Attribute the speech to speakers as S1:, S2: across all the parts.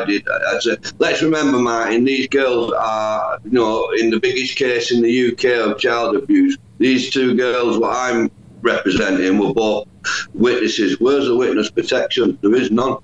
S1: I did. I said, let's remember, Martin, these girls are, in the biggest case in the UK of child abuse, these two girls, what I'm representing, were both witnesses. Where's the witness protection? There is none.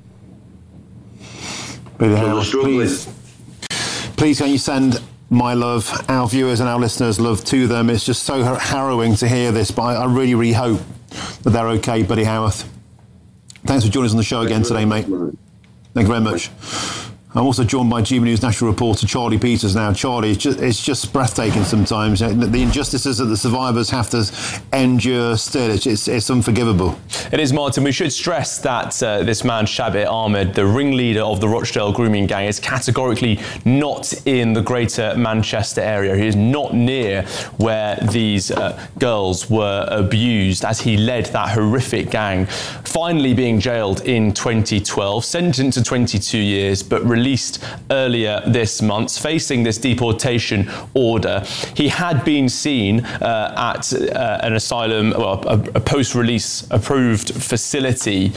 S2: Please can you send my love, our viewers and our listeners' love to them. It's just so harrowing to hear this, but I really, really hope that they're okay, Buddy Howarth. Thanks for joining us on the show again today, mate. Thank you very much. I'm also joined by GB News national reporter Charlie Peters now. Charlie, it's just breathtaking sometimes. The injustices that the survivors have to endure still, it's unforgivable.
S3: It is, Martin. We should stress that this man, Shabir Ahmed, the ringleader of the Rochdale grooming gang, is categorically not in the greater Manchester area. He is not near where these girls were abused as he led that horrific gang, finally being jailed in 2012, sentenced to 22 years, but released earlier this month, facing this deportation order. He had been seen at an asylum, a post-release approved facility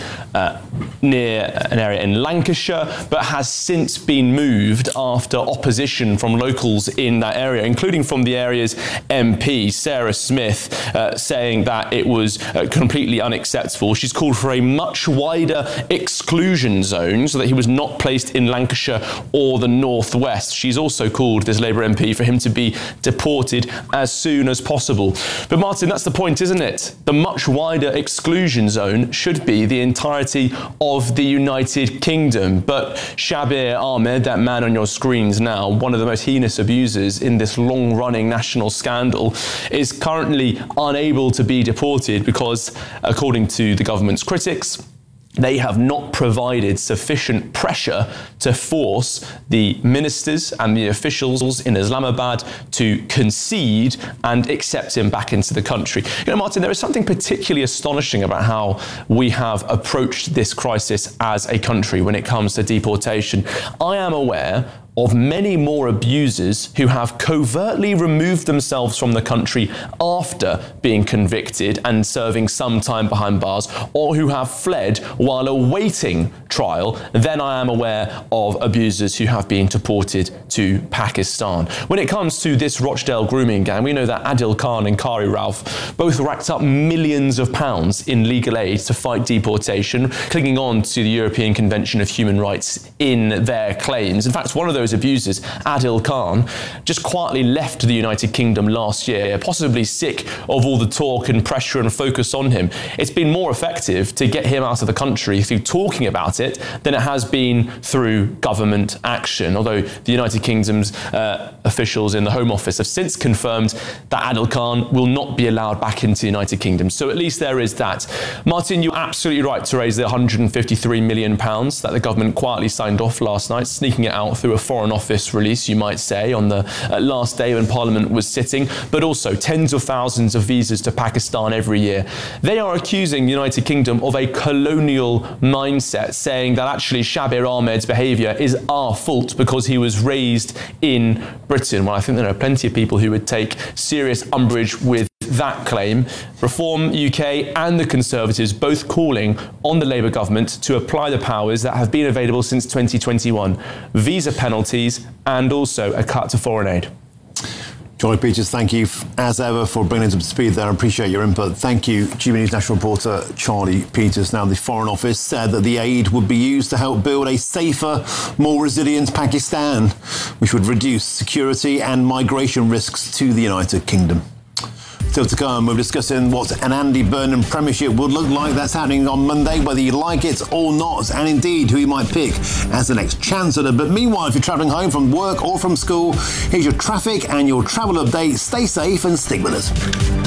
S3: near an area in Lancashire, but has since been moved after opposition from locals in that area, including from the area's MP, Sarah Smith, saying that it was completely unacceptable. She's called for a much wider exclusion zone so that he was not placed in Lancashire or the Northwest. She's also called, this Labour MP, for him to be deported as soon as possible. But Martin, that's the point, isn't it? The much wider exclusion zone should be the entirety of the United Kingdom. But Shabir Ahmed, that man on your screens now, one of the most heinous abusers in this long-running national scandal, is currently unable to be deported because, according to the government's critics, they have not provided sufficient pressure to force the ministers and the officials in Islamabad to concede and accept him back into the country. Martin, there is something particularly astonishing about how we have approached this crisis as a country when it comes to deportation. I am aware of many more abusers who have covertly removed themselves from the country after being convicted and serving some time behind bars, or who have fled while awaiting trial, than I am aware of abusers who have been deported to Pakistan. When it comes to this Rochdale grooming gang, we know that Adil Khan and Kari Ralph both racked up millions of pounds in legal aid to fight deportation, clinging on to the European Convention of Human Rights in their claims. In fact, one of those abusers, Adil Khan, just quietly left the United Kingdom last year, possibly sick of all the talk and pressure and focus on him. It's been more effective to get him out of the country through talking about it than it has been through government action, although the United Kingdom's officials in the Home Office have since confirmed that Adil Khan will not be allowed back into the United Kingdom. So at least there is that. Martin, you're absolutely right to raise the £153 million that the government quietly signed off last night, sneaking it out through a Foreign Office release, you might say, on the last day when Parliament was sitting, but also tens of thousands of visas to Pakistan every year. They are accusing the United Kingdom of a colonial mindset, saying that actually Shabir Ahmed's behaviour is our fault because he was raised in Britain. Well, I think there are plenty of people who would take serious umbrage with that claim. Reform UK and the Conservatives both calling on the Labour government to apply the powers that have been available since 2021, visa penalties and also a cut to foreign aid.
S2: Charlie Peters, thank you as ever for bringing us up to speed there. I appreciate your input. Thank you, GB News national reporter Charlie Peters. Now, the Foreign Office said that the aid would be used to help build a safer, more resilient Pakistan, which would reduce security and migration risks to the United Kingdom. Still to come, we're discussing what an Andy Burnham premiership would look like. That's happening on Monday, whether you like it or not, and indeed who you might pick as the next Chancellor. But meanwhile, if you're travelling home from work or from school, here's your traffic and your travel update. Stay safe and stick with us.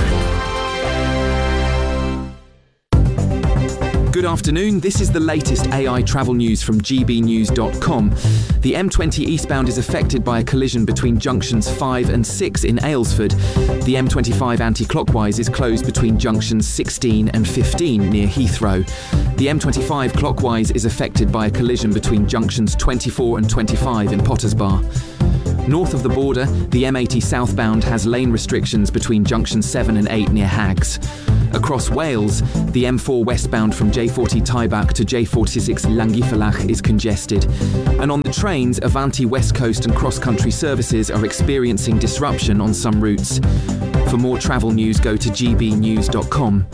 S4: Good afternoon, this is the latest AI travel news from gbnews.com. The M20 eastbound is affected by a collision between junctions 5 and 6 in Aylesford. The M25 anti-clockwise is closed between junctions 16 and 15 near Heathrow. The M25 clockwise is affected by a collision between junctions 24 and 25 in Potters Bar. North of the border, the M80 southbound has lane restrictions between junctions 7 and 8 near Hags. Across Wales, the M4 westbound from J40 Taibach to J46 Llangefferach is congested. And on the trains, Avanti West Coast and cross-country services are experiencing disruption on some routes. For more travel news, go to gbnews.com.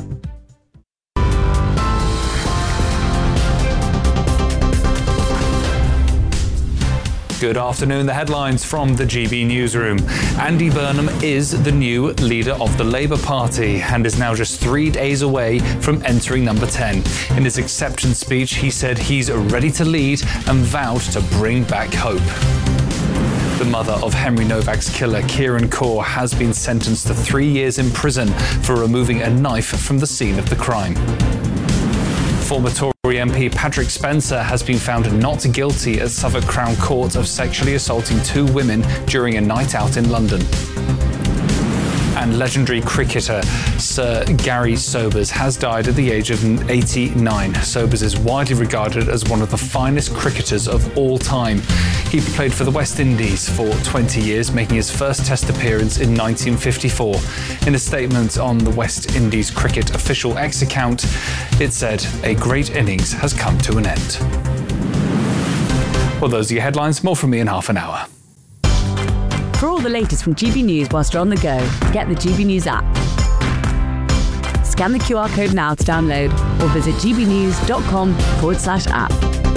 S5: Good afternoon. The headlines from the GB Newsroom. Andy Burnham is the new leader of the Labour Party and is now just 3 days away from entering number 10. In his acceptance speech, he said he's ready to lead and vowed to bring back hope. The mother of Henry Novak's killer, Kieran Kaur, has been sentenced to 3 years in prison for removing a knife from the scene of the crime. Former Tory MP Patrick Spencer has been found not guilty at Southwark Crown Court of sexually assaulting 2 women during a night out in London. And legendary cricketer Sir Gary Sobers has died at the age of 89. Sobers is widely regarded as one of the finest cricketers of all time. He played for the West Indies for 20 years, making his first Test appearance in 1954. In a statement on the West Indies Cricket official X account, it said, "A great innings has come to an end." Well, those are your headlines. More from me in half an hour.
S6: For all the latest from GB News whilst you're on the go, get the GB News app. Scan the QR code now to download or visit gbnews.com/app.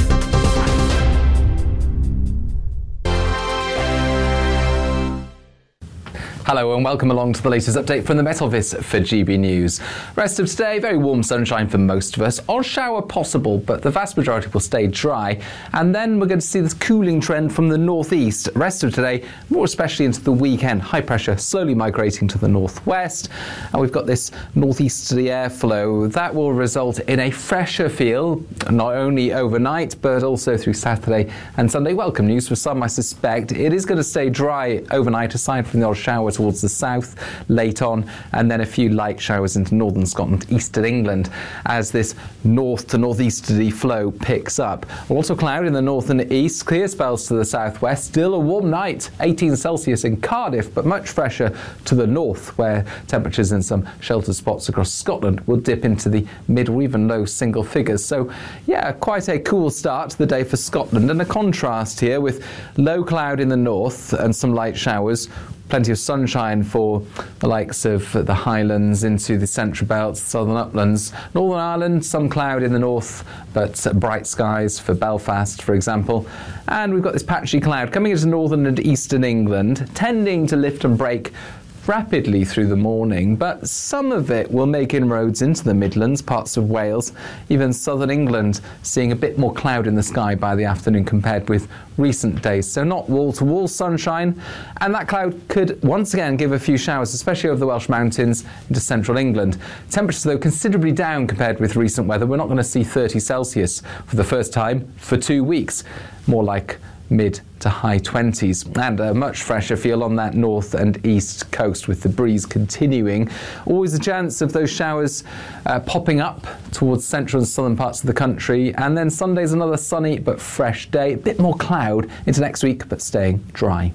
S7: Hello and welcome along to the latest update from the Met Office for GB News. Rest of today, very warm sunshine for most of us. Odd shower possible, but the vast majority will stay dry. And then we're going to see this cooling trend from the northeast. Rest of today, more especially into the weekend. High pressure slowly migrating to the northwest. And we've got this northeasterly airflow. That will result in a fresher feel, not only overnight, but also through Saturday and Sunday. Welcome news for some, I suspect. It is going to stay dry overnight, aside from the odd shower towards the south late on, and then a few light showers into northern Scotland, eastern England, as this north to northeasterly flow picks up. Also cloud in the north and east, clear spells to the southwest, still a warm night, 18 Celsius in Cardiff, but much fresher to the north, where temperatures in some sheltered spots across Scotland will dip into the mid or even low single figures. So yeah, quite a cool start to the day for Scotland, and a contrast here with low cloud in the north and some light showers. Plenty of sunshine for the likes of the Highlands into the central belt, southern uplands. Northern Ireland, some cloud in the north, but bright skies for Belfast, for example. And we've got this patchy cloud coming into northern and eastern England, tending to lift and break rapidly through the morning, but some of it will make inroads into the Midlands, parts of Wales, even southern England, seeing a bit more cloud in the sky by the afternoon compared with recent days. So not wall-to-wall sunshine, and that cloud could once again give a few showers, especially over the Welsh mountains into central England. Temperatures, though, considerably down compared with recent weather. We're not going to see 30 Celsius for the first time for 2 weeks, more like mid to high 20s, and a much fresher feel on that north and east coast with the breeze continuing. Always a chance of those showers popping up towards central and southern parts of the country, and then Sunday's another sunny but fresh day. A bit more cloud into next week, but staying dry.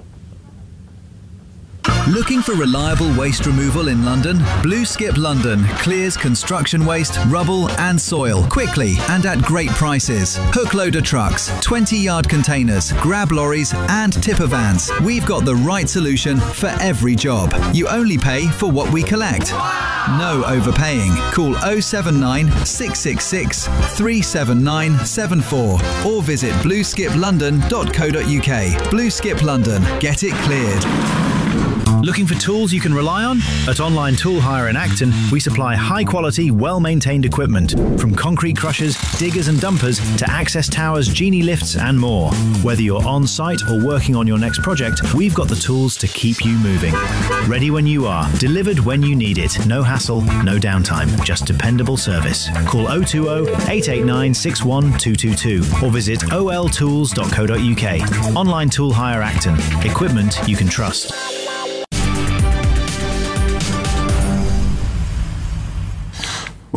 S8: Looking for reliable waste removal in London? Blue Skip London clears construction waste, rubble and soil quickly and at great prices. Hook loader trucks, 20-yard containers, grab lorries and tipper vans. We've got the right solution for every job. You only pay for what we collect. No overpaying. Call 079 666 37974 or visit blueskiplondon.co.uk. Blue Skip London. Get it cleared.
S9: Looking for tools you can rely on? At Online Tool Hire in Acton, we supply high-quality, well-maintained equipment, from concrete crushers, diggers and dumpers to access towers, genie lifts and more. Whether you're on-site or working on your next project, we've got the tools to keep you moving. Ready when you are, delivered when you need it. No hassle, no downtime, just dependable service. Call 020 889 61222 or visit oltools.co.uk. Online Tool Hire Acton. Equipment you can trust.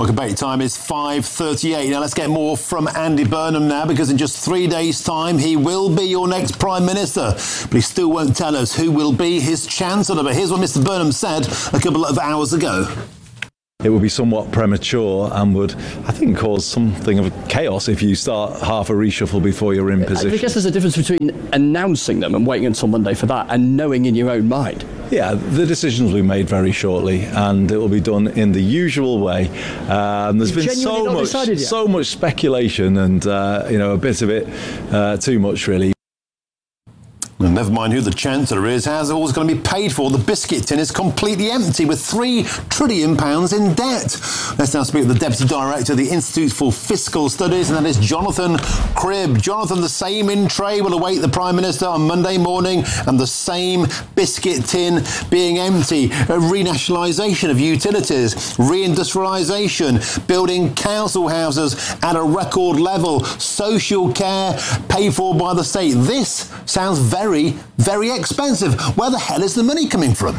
S2: Welcome back. Time is 5:38. Now let's get more from Andy Burnham now, because in just 3 days' time he will be your next Prime Minister. But he still won't tell us who will be his Chancellor. But here's what Mr Burnham said a couple of hours ago.
S10: It would be somewhat premature and would, I think, cause something of chaos if you start half a reshuffle before you're in position.
S11: I guess there's a difference between announcing them and waiting until Monday for that and knowing in your own mind.
S10: Yeah, the decisions will be made very shortly, and it will be done in the usual way. There's been so much speculation, and a bit of it too much, really.
S2: And never mind who the Chancellor is, how's it all going to be paid for? The biscuit tin is completely empty with £3 trillion in debt. Let's now speak to the Deputy Director of the Institute for Fiscal Studies, and that is Jonathan Cribb. Jonathan, the same in tray will await the Prime Minister on Monday morning, and the same biscuit tin being empty. Renationalisation of utilities, reindustrialisation, building council houses at a record level, social care paid for by the state. This sounds very, very expensive. Where the hell is the money coming from?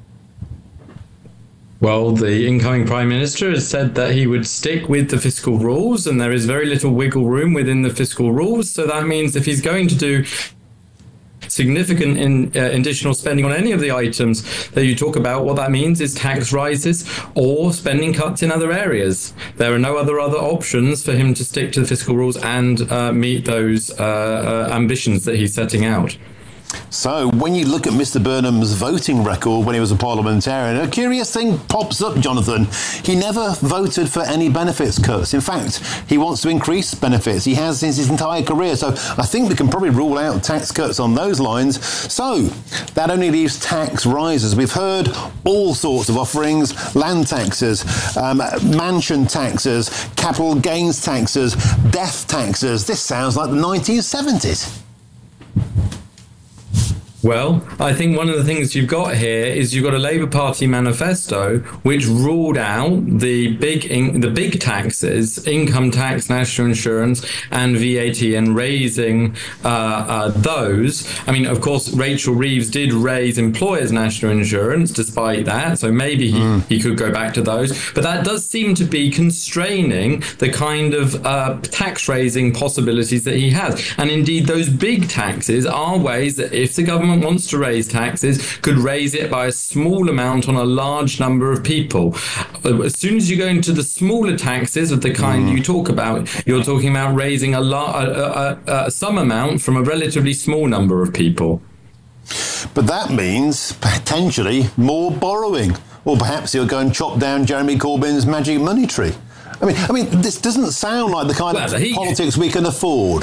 S12: Well, the incoming Prime Minister has said that he would stick with the fiscal rules, and there is very little wiggle room within the fiscal rules. So that means if he's going to do significant additional spending on any of the items that you talk about, what that means is tax rises or spending cuts in other areas. There are no other options for him to stick to the fiscal rules and meet those ambitions that he's setting out.
S2: So, when you look at Mr Burnham's voting record when he was a parliamentarian, a curious thing pops up, Jonathan. He never voted for any benefits cuts. In fact, he wants to increase benefits. He has since his entire career. So, I think we can probably rule out tax cuts on those lines. So, that only leaves tax rises. We've heard all sorts of offerings: land taxes, mansion taxes, capital gains taxes, death taxes. This sounds like the 1970s.
S12: Well, I think one of the things you've got here is you've got a Labour Party manifesto which ruled out the big taxes, income tax, national insurance and VAT, and raising those. I mean, of course, Rachel Reeves did raise employers' national insurance despite that, so maybe he could go back to those. But that does seem to be constraining the kind of tax raising possibilities that he has. And indeed, those big taxes are ways that if the government wants to raise taxes, could raise it by a small amount on a large number of people. As soon as you go into the smaller taxes of the kind you talk about, you're talking about raising some amount from a relatively small number of people.
S2: But that means potentially more borrowing, or perhaps he'll go and chop down Jeremy Corbyn's magic money tree. I mean, this doesn't sound like the kind of politics we can afford.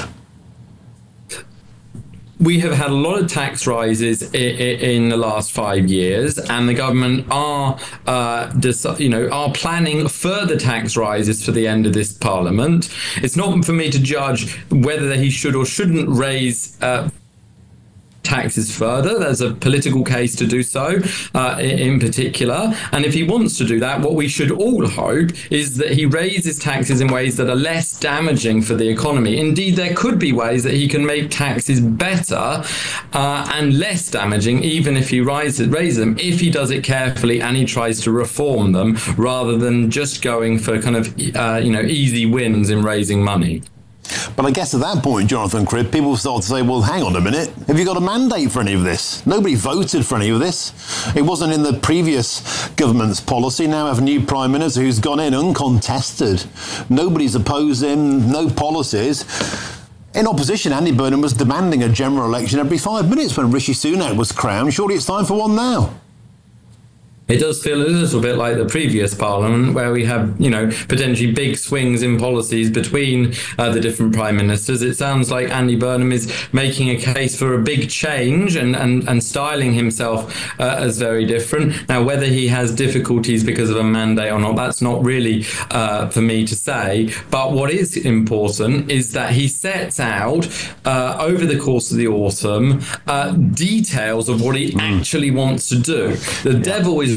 S12: We have had a lot of tax rises in the last 5 years, and the government are planning further tax rises for the end of this parliament. It's not for me to judge whether he should or shouldn't raise taxes further. There's a political case to do so in particular, and if he wants to do that, what we should all hope is that he raises taxes in ways that are less damaging for the economy. Indeed, there could be ways that he can make taxes better and less damaging, even if he raises them, if he does it carefully and he tries to reform them rather than just going for kind of easy wins in raising money.
S2: But I guess at that point, Jonathan Cribb, people start to say, well, hang on a minute, have you got a mandate for any of this? Nobody voted for any of this. It wasn't in the previous government's policy. Now we have a new Prime Minister who's gone in uncontested. Nobody's opposed him, no policies. In opposition, Andy Burnham was demanding a general election every 5 minutes when Rishi Sunak was crowned. Surely it's time for one now.
S12: It does feel a little bit like the previous parliament, where we have, potentially big swings in policies between the different prime ministers. It sounds like Andy Burnham is making a case for a big change and styling himself as very different. Now, whether he has difficulties because of a mandate or not, that's not really for me to say. But what is important is that he sets out over the course of the autumn details of what he actually wants to do. The devil is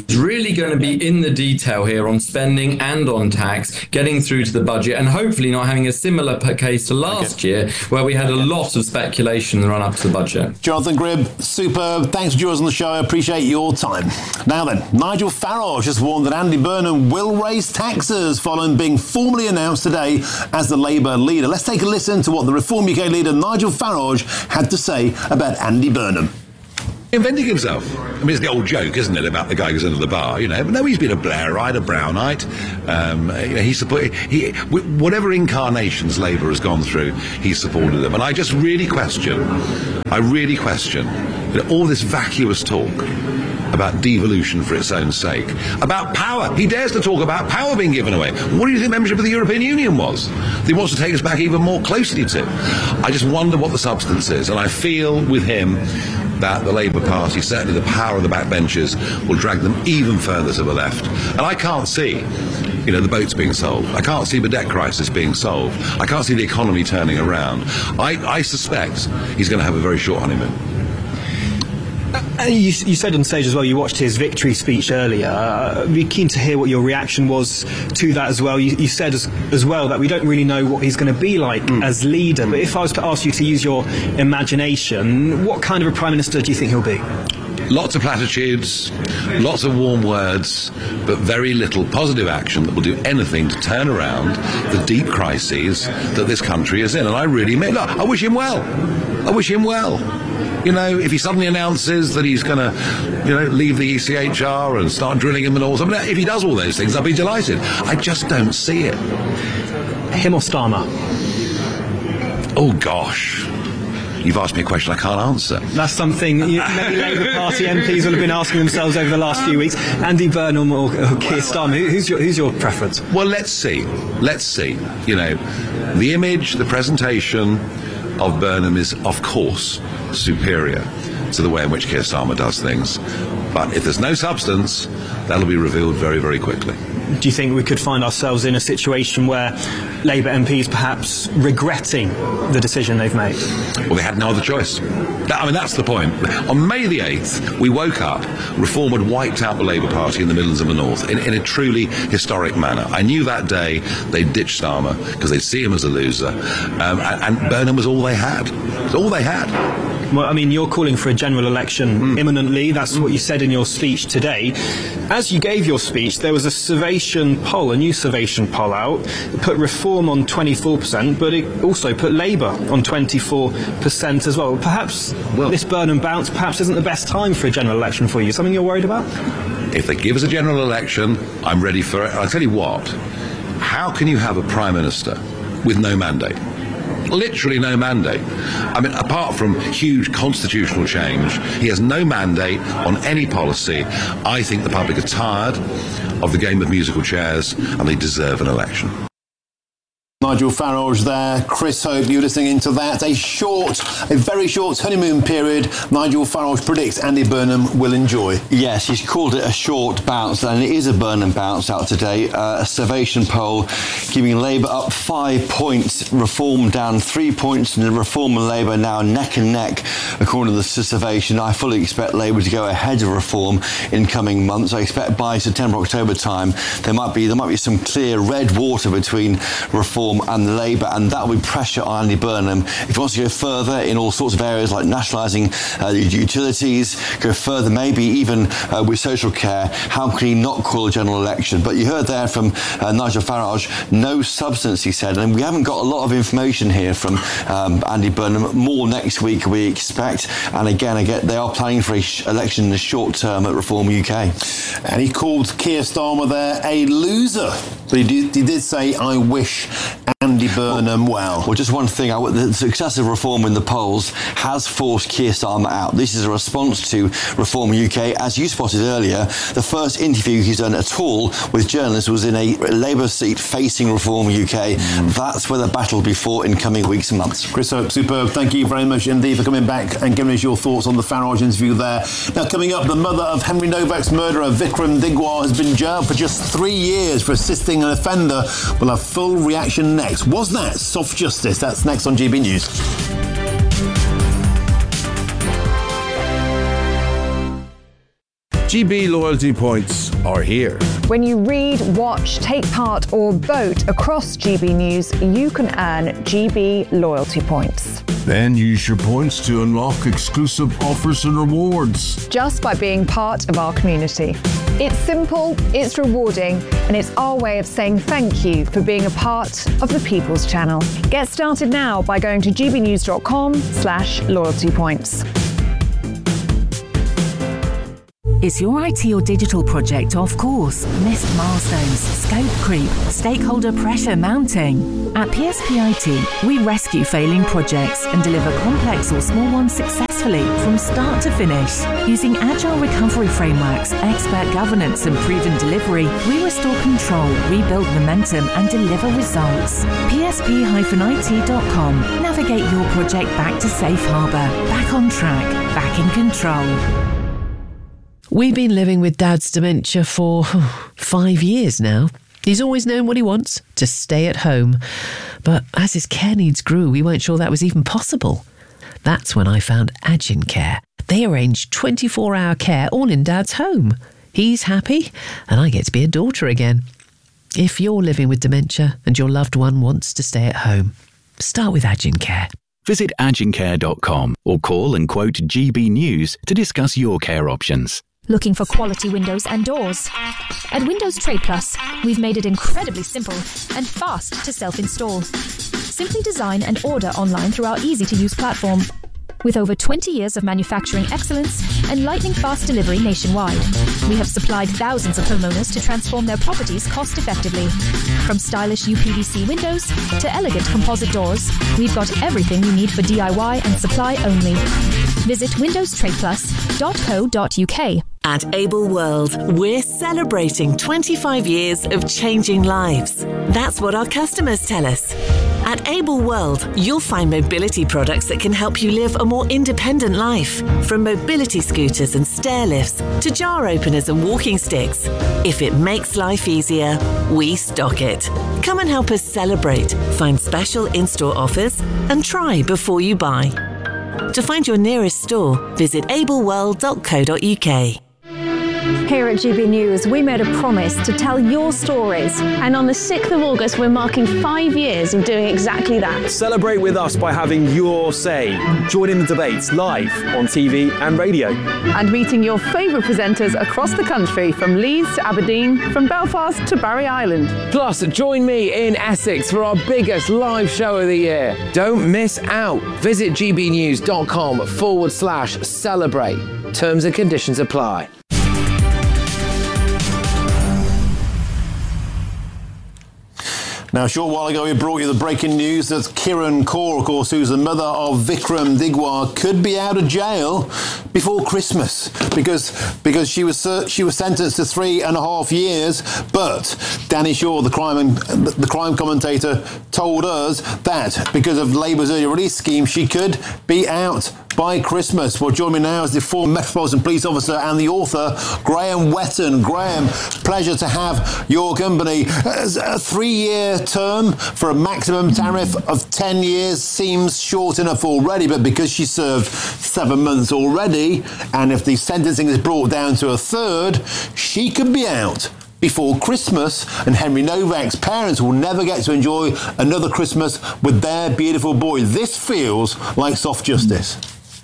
S12: really going to be in the detail here on spending and on tax, getting through to the budget, and hopefully not having a similar case to last year, where we had a lot of speculation in the run-up to the budget.
S2: Jonathan Gribb, superb. Thanks for joining us on the show. I appreciate your time. Now then, Nigel Farage has warned that Andy Burnham will raise taxes following being formally announced today as the Labour leader. Let's take a listen to what the Reform UK leader Nigel Farage had to say about Andy Burnham.
S13: Inventing himself. I mean, it's the old joke, isn't it, about the guy who's under the bar, you know. But no, he's been a Blairite, a Brownite. Whatever incarnations Labour has gone through, he's supported them. And I just really question, all this vacuous talk about devolution for its own sake, about power. He dares to talk about power being given away. What do you think membership of the European Union was? He wants to take us back even more closely to. I just wonder what the substance is, and I feel with him that the Labour Party, certainly the power of the backbenchers, will drag them even further to the left. And I can't see, the boats being solved. I can't see the debt crisis being solved. I can't see the economy turning around. I suspect he's going to have a very short honeymoon.
S14: You said on stage as well, you watched his victory speech earlier. I'd be keen to hear what your reaction was to that as well. You said as well that we don't really know what he's going to be like as leader. But if I was to ask you to use your imagination, what kind of a Prime Minister do you think he'll be?
S13: Lots of platitudes, lots of warm words, but very little positive action that will do anything to turn around the deep crises that this country is in. And I really mean, look, I wish him well. If he suddenly announces that he's going to, leave the ECHR and start drilling him and all, if he does all those things, I'll be delighted. I just don't see it.
S14: Him or Starmer?
S13: Oh, gosh. You've asked me a question I can't answer.
S14: That's something maybe Labour Party MPs will have been asking themselves over the last few weeks. Andy Burnham or Keir Starmer, who's your preference?
S13: Well, let's see. The image, the presentation of Burnham is, of course, superior to the way in which Keir Starmer does things. But if there's no substance, that'll be revealed very, very quickly.
S14: Do you think we could find ourselves in a situation where Labour MPs perhaps regretting the decision they've made?
S13: Well, they had no other choice. That's the point. On May the 8th, we woke up, Reform had wiped out the Labour Party in the Midlands and the North in a truly historic manner. I knew that day they'd ditch Starmer because they'd see him as a loser. And Burnham was all they had. It was all they had.
S14: Well, you're calling for a general election imminently. That's what you said in your speech today. As you gave your speech, there was a new Survation poll out. It put Reform on 24%, but it also put Labour on 24% as well. Perhaps this Burnham bounce isn't the best time for a general election for you. Something you're worried about?
S13: If they give us a general election, I'm ready for it. I'll tell you what, how can you have a Prime Minister with no mandate? Literally no mandate. Apart from huge constitutional change, he has no mandate on any policy. I think the public are tired of the game of musical chairs and they deserve an election.
S2: Nigel Farage there. Chris Hope, you're listening into that. A very short honeymoon period Nigel Farage predicts Andy Burnham will enjoy.
S15: Yes, he's called it a short bounce, and it is a Burnham bounce out today. A Survation poll giving Labour up 5 points, Reform down 3 points, and Reform and Labour now neck and neck, according to the Survation. I fully expect Labour to go ahead of Reform in coming months. I expect by September, October time, there might be some clear red water between Reform and Labour, and that will be pressure on Andy Burnham if he wants to go further in all sorts of areas like nationalising utilities, go further maybe even with social care. How can he not call a general election? But you heard there from Nigel Farage, no substance, he said, and we haven't got a lot of information here from Andy Burnham. More next week we expect, and again they are planning for an election in the short term at Reform UK.
S2: And he called Keir Starmer there a loser, but he did say, I wish Andy Burnham well.
S15: Well, just one thing, the success of Reform in the polls has forced Keir Starmer out. This is a response to Reform UK. As you spotted earlier, the first interview he's done at all with journalists was in a Labour seat facing Reform UK. That's where the battle will be fought in coming weeks and months.
S2: Chris Hope, superb. Thank you very much indeed for coming back and giving us your thoughts on the Farage interview there. Now, coming up, the mother of Henry Novak's murderer, Vikram Digwar, has been jailed for just 3 years for assisting an offender. We'll have full reaction next. Was that soft justice? That's next on GB News.
S16: GB loyalty points are here.
S17: When you read, watch, take part or vote across GB News, you can earn GB loyalty points.
S16: Then use your points to unlock exclusive offers and rewards.
S17: Just by being part of our community. It's simple, it's rewarding, and it's our way of saying thank you for being a part of the People's Channel. Get started now by going to gbnews.com/loyalty points.
S6: Is your IT or digital project off course? Missed milestones, scope creep, stakeholder pressure mounting? At PSPIT, we rescue failing projects and deliver complex or small ones successfully from start to finish. Using agile recovery frameworks, expert governance and proven delivery, we restore control, rebuild momentum and deliver results. PSP-IT.com. Navigate your project back to safe harbour, back on track, back in control.
S18: We've been living with Dad's dementia for 5 years now. He's always known what he wants, to stay at home. But as his care needs grew, we weren't sure that was even possible. That's when I found Agincare. They arrange 24-hour care all in Dad's home. He's happy, and I get to be a daughter again. If you're living with dementia and your loved one wants to stay at home, start with Agincare.
S19: Visit agincare.com or call and quote GB News to discuss your care options.
S20: Looking for quality windows and doors? At Windows Trade Plus, we've made it incredibly simple and fast to self-install. Simply design and order online through our easy-to-use platform. With over 20 years of manufacturing excellence and lightning-fast delivery nationwide, we have supplied thousands of homeowners to transform their properties cost-effectively. From stylish UPVC windows to elegant composite doors, we've got everything you need for DIY and supply only. Visit windowstradeplus.co.uk.
S21: At Able World, we're celebrating 25 years of changing lives. That's what our customers tell us. At Able World, you'll find mobility products that can help you live a more independent life. From mobility scooters and stair lifts to jar openers and walking sticks. If it makes life easier, we stock it. Come and help us celebrate, find special in-store offers, and try before you buy. To find your nearest store, visit ableworld.co.uk.
S17: Here at GB News, we made a promise to tell your stories. And on the 6th of August, we're marking 5 years of doing exactly that.
S22: Celebrate with us by having your say. Join in the debates live on TV and radio.
S17: And meeting your favourite presenters across the country, from Leeds to Aberdeen, from Belfast to Barry Island.
S23: Plus, join me in Essex for our biggest live show of the year. Don't miss out. Visit gbnews.com/celebrate. Terms and conditions apply.
S2: Now, a short while ago, we brought you the breaking news that Kiran Kaur, of course, who's the mother of Vikram Digwar, could be out of jail before Christmas because she was sentenced to 3.5 years. But Danny Shaw, the crime commentator, told us that because of Labour's early release scheme, she could be out by Christmas. Well, join me now is the former Metropolitan Police Officer and the author, Graham Wetton. Graham, pleasure to have your company. A 3-year term for a maximum tariff of 10 years seems short enough already, but because she served 7 months already, and if the sentencing is brought down to a third, she could be out before Christmas, and Henry Novak's parents will never get to enjoy another Christmas with their beautiful boy. This feels like soft justice.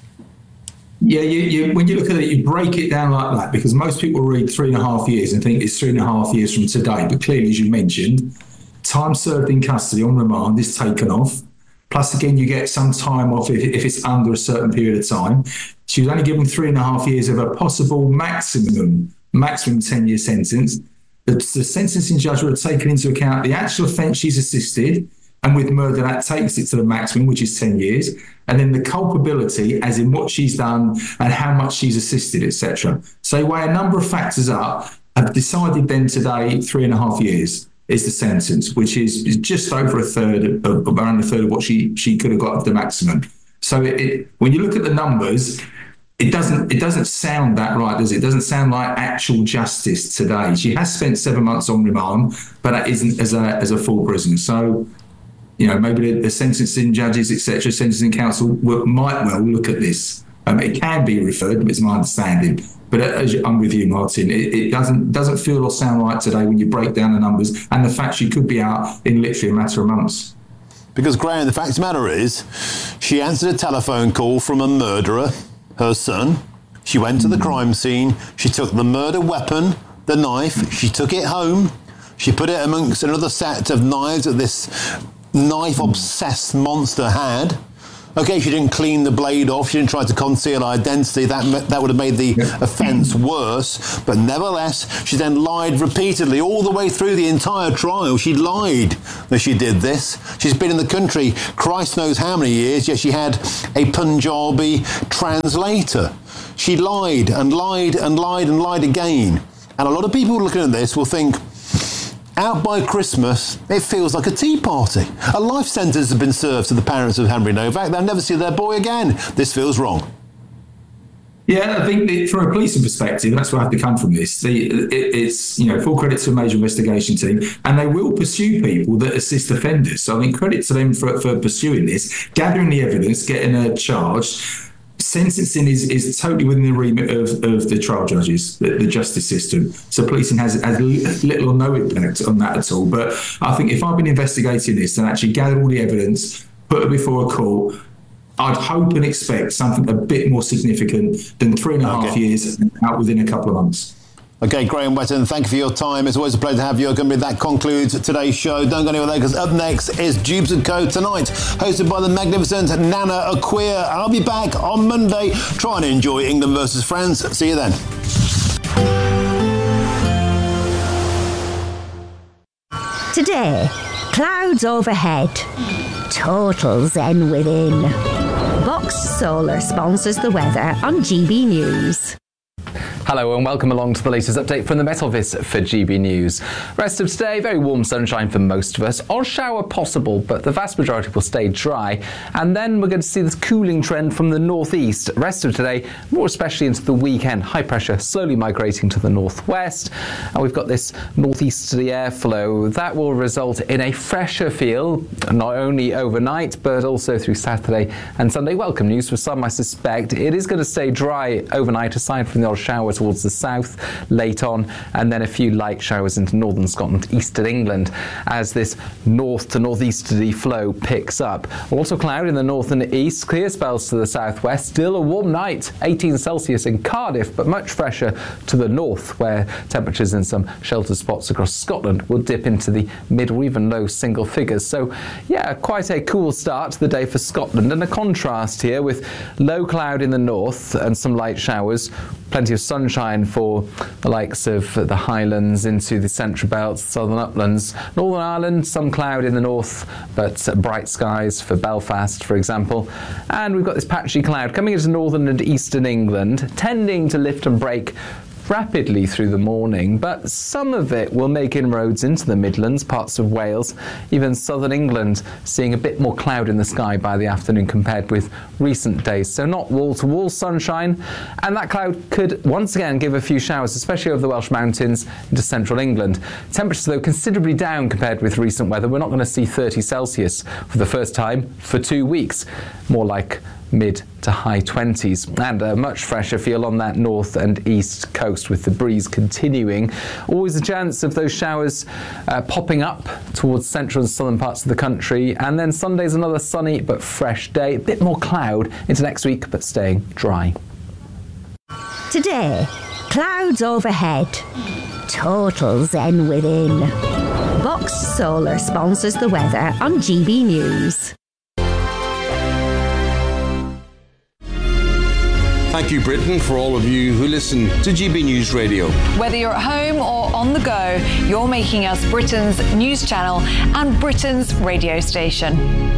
S24: Yeah, when you look at it, you break it down like that, because most people read 3.5 years and think it's 3.5 years from today. But clearly, as you mentioned, time served in custody on remand is taken off. Plus, again, you get some time off if it's under a certain period of time. She was only given 3.5 years of a possible maximum 10-year sentence. The sentencing judge would have taken into account the actual offence she's assisted, and with murder, that takes it to the maximum, which is 10 years. And then the culpability, as in what she's done and how much she's assisted, etc. So they weigh a number of factors up, have decided then today 3.5 years is the sentence, which is just over around a third of what she could have got of the maximum. So when you look at the numbers, it doesn't sound that right, does it? It doesn't sound like actual justice today. She has spent 7 months on remand, but that isn't as a full prison. So, maybe the sentencing judges, etc., sentencing council might well look at this It can be referred, is my understanding. But I'm with you, Martin. It doesn't feel or sound right today when you break down the numbers and the fact she could be out in literally a matter of months.
S2: Because, Graham, the fact of the matter is, she answered a telephone call from a murderer, her son. She went to the crime scene. She took the murder weapon, the knife. She took it home. She put it amongst another set of knives that this knife-obsessed monster had. OK, she didn't clean the blade off. She didn't try to conceal identity. That would have made the offence worse. But nevertheless, she then lied repeatedly all the way through the entire trial. She lied that she did this. She's been in the country Christ knows how many years, yet she had a Punjabi translator. She lied and lied and lied and lied again. And a lot of people looking at this will think, out by Christmas, it feels like a tea party. A life sentence has been served to the parents of Henry Novak. They'll never see their boy again. This feels wrong.
S24: Yeah, I think from a policing perspective, that's where I have to come from this. It's, full credit to a major investigation team, and they will pursue people that assist offenders. So I think credit to them for pursuing this, gathering the evidence, getting a charge. Sentencing is totally within the remit of the trial judges, the justice system. So policing has little or no impact on that at all. But I think if I've been investigating this and actually gathered all the evidence, put it before a court, I'd hope and expect something a bit more significant than 3.5 years out within a couple of months.
S2: OK, Graham Wetton, thank you for your time. It's always a pleasure to have you. That concludes today's show. Don't go anywhere there, because up next is Jubes & Co. Tonight, hosted by the magnificent Nana Acquia. I'll be back on Monday. Try and enjoy England versus France. See you then.
S1: Today, clouds overhead, total zen within. Box Solar sponsors the weather on GB News.
S7: Hello and welcome along to the latest update from the Met Office for GB News. Rest of today, very warm sunshine for most of us. Odd shower possible, but the vast majority will stay dry. And then we're going to see this cooling trend from the northeast. Rest of today, more especially into the weekend. High pressure slowly migrating to the northwest. And we've got this northeasterly airflow. That will result in a fresher feel, not only overnight, but also through Saturday and Sunday. Welcome news for some, I suspect. It is going to stay dry overnight, aside from the odd shower towards the south late on, and then a few light showers into northern Scotland, eastern England, as this north to northeasterly flow picks up. Also cloud in the north and east, clear spells to the southwest. Still a warm night, 18 Celsius in Cardiff, but much fresher to the north, where temperatures in some sheltered spots across Scotland will dip into the mid or even low single figures. So yeah, quite a cool start to the day for Scotland, and a contrast here with low cloud in the north and some light showers, plenty of sunshine for the likes of the Highlands into the central belt, southern uplands. Northern Ireland, some cloud in the north, but bright skies for Belfast, for example. And we've got this patchy cloud coming into northern and eastern England, tending to lift and break rapidly through the morning, but some of it will make inroads into the Midlands, parts of Wales, even southern England, seeing a bit more cloud in the sky by the afternoon compared with recent days. So not wall-to-wall sunshine, and that cloud could once again give a few showers, especially over the Welsh mountains into central England. Temperatures, though, considerably down compared with recent weather. We're not going to see 30 Celsius for the first time for 2 weeks, more like mid to high 20s, and a much fresher feel on that north and east coast, with the breeze continuing. Always a chance of those showers popping up towards central and southern parts of the country. And then Sunday's another sunny but fresh day, a bit more cloud into next week, but staying dry.
S1: Today, clouds overhead, total zen within. Box Solar sponsors the weather on GB News.
S3: Thank you, Britain, for all of you who listen to GB News Radio.
S4: Whether you're at home or on the go, you're making us Britain's news channel and Britain's radio station.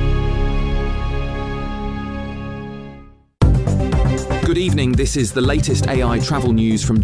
S5: Good evening, this is the latest AI travel news from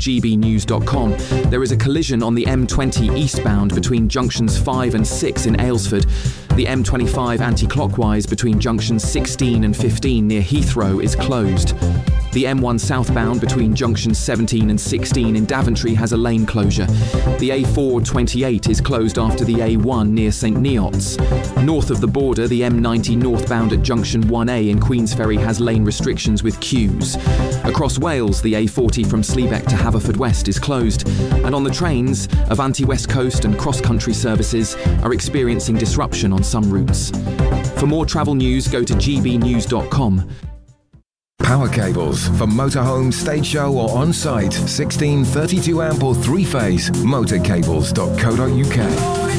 S5: gbnews.com. There is a collision on the M20 eastbound between junctions 5 and 6 in Aylesford. The M25 anti-clockwise between junctions 16 and 15 near Heathrow is closed. The M1 southbound between junctions 17 and 16 in Daventry has a lane closure. The A428 is closed after the A1 near St Neots. North of the border, the M90 northbound at junction 1A in Queensferry has lane restrictions with queues. Across Wales, the A40 from Sleebeck to Haverfordwest is closed. And on the trains, Avanti West Coast and cross-country services are experiencing disruption on some routes. For more travel news, go to gbnews.com.
S8: Power cables for motorhome, stage show or on-site. 16, 32 amp or 3-phase. Motorcables.co.uk.